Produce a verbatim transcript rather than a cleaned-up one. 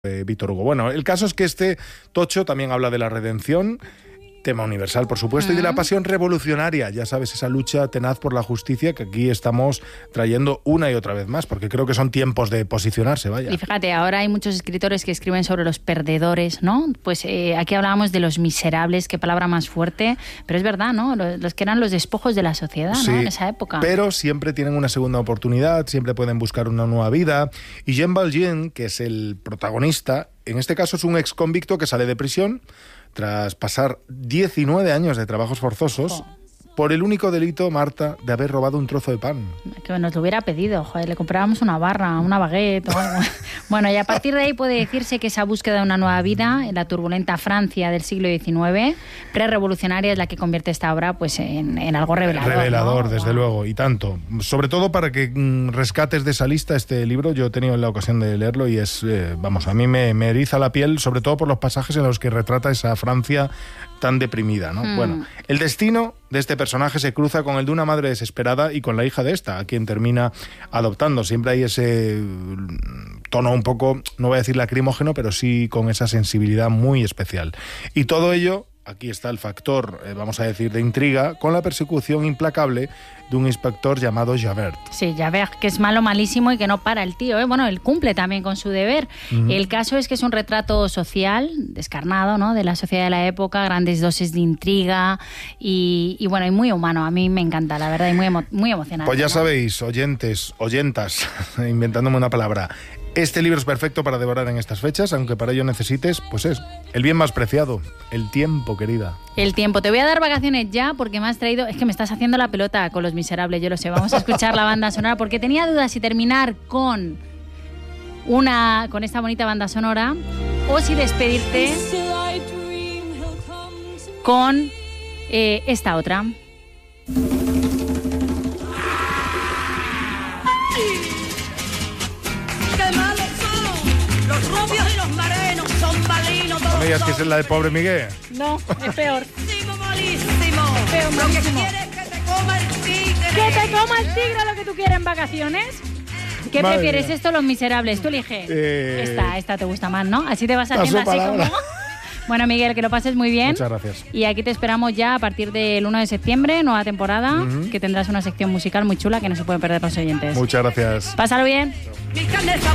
de Víctor Hugo. Bueno, el caso es que este tocho también habla de la redención, tema universal, por supuesto, uh-huh. y de la pasión revolucionaria, ya sabes, esa lucha tenaz por la justicia que aquí estamos trayendo una y otra vez más, porque creo que son tiempos de posicionarse, vaya. Y fíjate, ahora hay muchos escritores que escriben sobre los perdedores, ¿no? Pues eh, aquí hablábamos de los miserables, qué palabra más fuerte, pero es verdad, ¿no? Los, los que eran los despojos de la sociedad, sí, ¿no? En esa época. Pero siempre tienen una segunda oportunidad, siempre pueden buscar una nueva vida, y Jean Valjean, que es el protagonista, en este caso es un ex convicto que sale de prisión tras pasar diecinueve años de trabajos forzosos, oh. por el único delito, Marta, de haber robado un trozo de pan. Que nos lo hubiera pedido, joder, le comprábamos una barra, una baguette o algo. Bueno, y a partir de ahí puede decirse que esa búsqueda de una nueva vida en la turbulenta Francia del siglo diecinueve, pre-revolucionaria, es la que convierte esta obra pues en, en algo revelador. Revelador, ¿no? desde wow. luego, y tanto. Sobre todo para que mmm, rescates de esa lista este libro. Yo he tenido la ocasión de leerlo y es, eh, vamos, a mí me, me eriza la piel, sobre todo por los pasajes en los que retrata esa Francia tan deprimida, ¿no? Hmm. Bueno, el destino de este personaje se cruza con el de una madre desesperada y con la hija de esta, a quien termina adoptando. Siempre hay ese tono un poco, no voy a decir lacrimógeno, pero sí con esa sensibilidad muy especial. Y todo ello, aquí está el factor, eh, vamos a decir, de intriga, con la persecución implacable de un inspector llamado Javert. Sí, Javert, que es malo, malísimo y que no para el tío, ¿eh? Bueno, él cumple también con su deber. Uh-huh. El caso es que es un retrato social, descarnado, ¿no? De la sociedad de la época, grandes dosis de intriga y, y bueno, y muy humano. A mí me encanta, la verdad, y muy, emo- muy emocionante. Pues ya ¿no? sabéis, oyentes, oyentas, inventándome una palabra, este libro es perfecto para devorar en estas fechas, aunque para ello necesites, pues es, el bien más preciado, el tiempo, querida. El tiempo. Te voy a dar vacaciones ya porque me has traído... Es que me estás haciendo la pelota con Los Miserables, yo lo sé. Vamos a escuchar la banda sonora porque tenía dudas si terminar con una con esta bonita banda sonora o si despedirte con eh, esta otra. Los rubios y los morenos son malinos. ¿No me digas que es la de Pobre Miguel? No, es peor. Malísimo, malísimo. Peor, lo que malísimo. quieres es que te coma el tigre. ¿Que te coma el tigre lo que tú quieres en vacaciones? ¿Qué Madre prefieres, mía. esto o Los Miserables? Tú elige. Eh... Esta, esta te gusta más, ¿no? Así te vas haciendo así palabra. como... Bueno, Miguel, que lo pases muy bien. Muchas gracias. Y aquí te esperamos ya a partir del uno de septiembre, nueva temporada, uh-huh. que tendrás una sección musical muy chula que no se pueden perder los oyentes. Muchas gracias. Pásalo bien.